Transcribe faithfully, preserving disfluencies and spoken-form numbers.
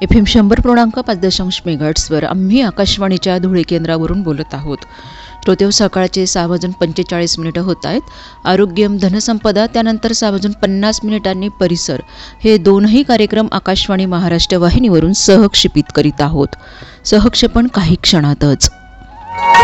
F M शंभर पूर्णांक पाच दशांश मेगाहर्ट्झवर आम्ही आकाशवाणीच्या धुळे केंद्रावरून बोलत आहोत. श्रोतेव, सकाळचे सहा वाजून पंचेचाळीस मिनिटं होत आहेत. आरोग्यम धनसंपदा, त्यानंतर सहा वाजून पन्नास मिनिटांनी परिसर, हे दोनही कार्यक्रम आकाशवाणी महाराष्ट्र वाहिनीवरून सहक्षेपित करीत आहोत. सहक्षेपण काही क्षणातच.